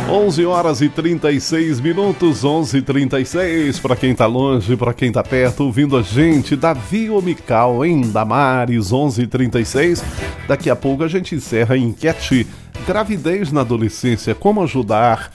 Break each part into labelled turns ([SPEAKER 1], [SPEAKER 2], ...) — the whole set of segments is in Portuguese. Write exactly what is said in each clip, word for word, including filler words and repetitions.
[SPEAKER 1] onze horas e trinta e seis minutos, onze e trinta e seis, para quem tá longe, para quem tá perto, ouvindo a gente, Davi Omical, em Damares, onze e trinta e seis. Daqui a pouco a gente encerra a enquete Gravidez na Adolescência, como ajudar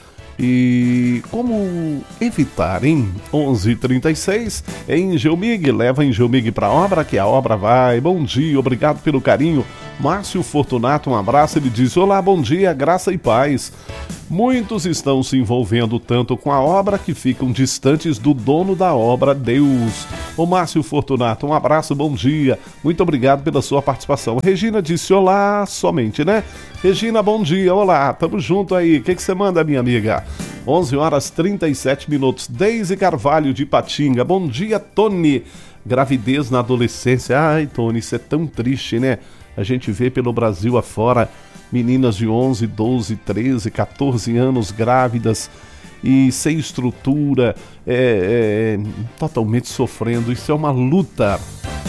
[SPEAKER 1] e como evitar, em onze e trinta e seis, em Geomig, leva em Geomig pra obra, que a obra vai. Bom dia, obrigado pelo carinho. Márcio Fortunato, um abraço, ele diz: olá, bom dia, graça e paz. Muitos estão se envolvendo tanto com a obra que ficam distantes do dono da obra, Deus. Ô Márcio Fortunato, um abraço, bom dia. Muito obrigado pela sua participação. Regina disse olá somente, né? Regina, bom dia, olá, tamo junto aí. O que que você manda, minha amiga? onze horas e trinta e sete minutos. Deise Carvalho de Patinga, bom dia, Tony. Gravidez na adolescência. Ai, Tony, isso é tão triste, né? A gente vê pelo Brasil afora meninas de onze, doze, treze, quatorze anos grávidas e sem estrutura, é, é, totalmente sofrendo. Isso é uma luta.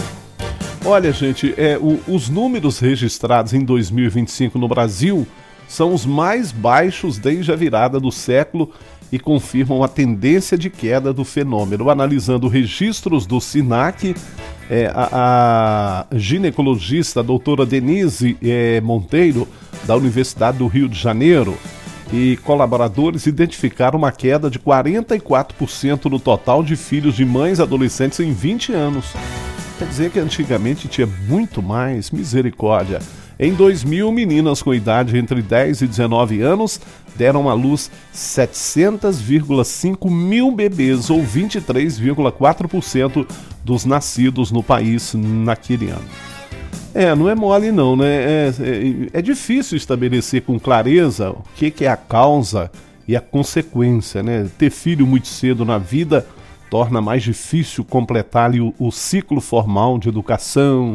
[SPEAKER 1] Olha, gente, é, o, os números registrados em dois mil e vinte e cinco no Brasil são os mais baixos desde a virada do século e confirmam a tendência de queda do fenômeno. Analisando registros do SINAC, é, a, a ginecologista a doutora Denise é, Monteiro, da Universidade do Rio de Janeiro, e colaboradores identificaram uma queda de quarenta e quatro por cento no total de filhos de mães adolescentes em vinte anos. Quer dizer que antigamente tinha muito mais, misericórdia. Em dois mil, meninas com idade entre dez e dezenove anos deram à luz setecentos vírgula cinco mil bebês, ou vinte e três vírgula quatro por cento dos nascidos no país naquele ano. É, não é mole não, né? É, é, é difícil estabelecer com clareza o que, que é a causa e a consequência, né? Ter filho muito cedo na vida torna mais difícil completar ali o, o ciclo formal de educação,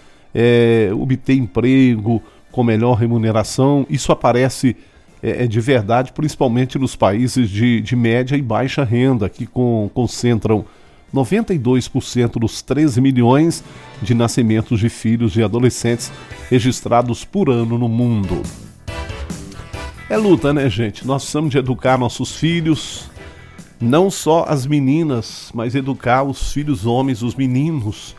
[SPEAKER 1] é, obter emprego com melhor remuneração. Isso aparece é, é de verdade, principalmente nos países de, de média e baixa renda, que com, concentram noventa e dois por cento dos treze milhões de nascimentos de filhos e adolescentes registrados por ano no mundo. É luta, né, gente? Nós precisamos de educar nossos filhos, não só as meninas, mas educar os filhos homens, os meninos,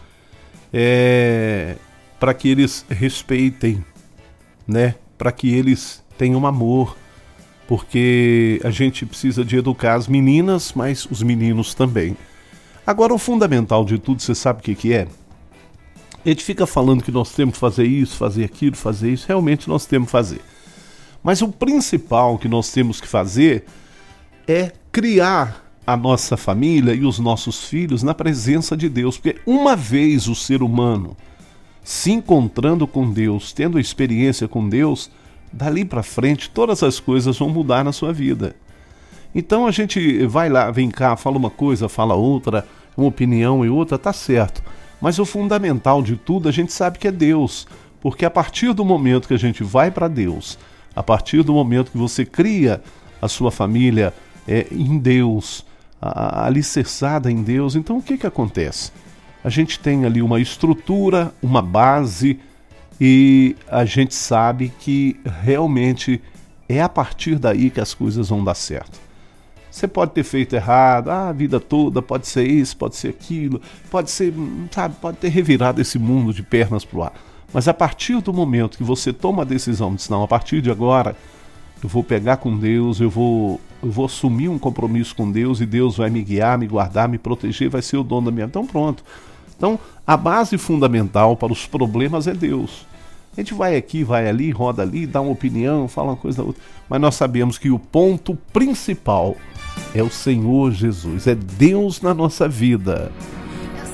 [SPEAKER 1] é, para que eles respeitem, né? Para que eles tenham amor, porque a gente precisa de educar as meninas, mas os meninos também. Agora, o fundamental de tudo, você sabe o que, que é? A gente fica falando que nós temos que fazer isso, fazer aquilo, fazer isso. Realmente nós temos que fazer. Mas o principal que nós temos que fazer é criar a nossa família e os nossos filhos na presença de Deus. Porque uma vez o ser humano se encontrando com Deus, tendo experiência com Deus, dali para frente todas as coisas vão mudar na sua vida. Então a gente vai lá, vem cá, fala uma coisa, fala outra, uma opinião e outra, tá certo. Mas o fundamental de tudo a gente sabe que é Deus, porque a partir do momento que a gente vai para Deus, a partir do momento que você cria a sua família é, em Deus, a, a alicerçada em Deus, então o que que acontece? A gente tem ali uma estrutura, uma base, e a gente sabe que realmente é a partir daí que as coisas vão dar certo. Você pode ter feito errado, ah, a vida toda, pode ser isso, pode ser aquilo, pode ser, sabe, pode ter revirado esse mundo de pernas pro ar. Mas a partir do momento que você toma a decisão de, não, a partir de agora, eu vou pegar com Deus, eu vou, eu vou assumir um compromisso com Deus e Deus vai me guiar, me guardar, me proteger, vai ser o dono da minha vida. Então pronto. Então a base fundamental para os problemas é Deus. A gente vai aqui, vai ali, roda ali, dá uma opinião, fala uma coisa da outra, mas nós sabemos que o ponto principal é o Senhor Jesus, é Deus na nossa vida.